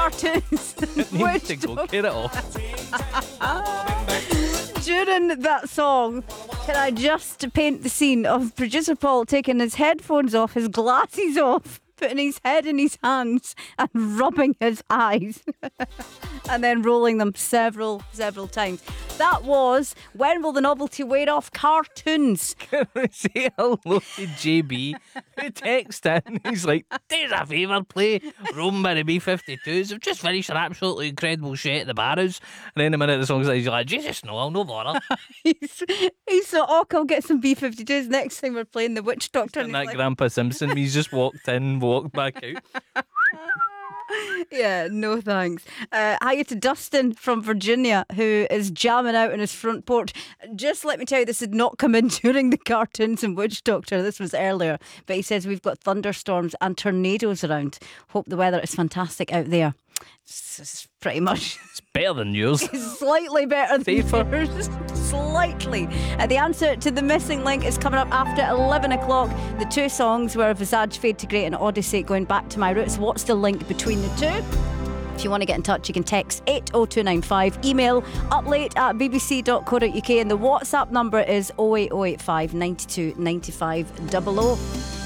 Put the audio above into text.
cartoons. Need to go get it off. During that song, can I just paint the scene of producer Paul taking his headphones off, his glasses off, putting his head in his hands and rubbing his eyes and then rolling them several times. That was When Will the Novelty Wear Off cartoons. Say hello to JB, who texted in. He's like, do us a favour, play Rome by the B-52s. I've just finished an absolutely incredible shit at the Barrows. And then the minute the song's like, he's like, Jesus, no, I'll no bother. he's so, oh, I'll get some B-52s next time we're playing the Witch Doctor. And that Grandpa Simpson, he's just walked in, walked back out. Yeah, no thanks. Hiya to Dustin from Virginia, who is jamming out on his front porch. Just let me tell you, this did not come in during the cartoons and Witch Doctor. This was earlier. But he says we've got thunderstorms and tornadoes around. Hope the weather is fantastic out there. It's pretty much. It's better than yours. It's slightly better than yours. Slightly. The answer to the missing link is coming up after 11 o'clock. The two songs were Visage, Fade to Grey and Odyssey, Going Back to My Roots. What's the link between the two? If you want to get in touch, you can text 80295, email uplate@bbc.co.uk, and the WhatsApp number is 08085 92 95 00.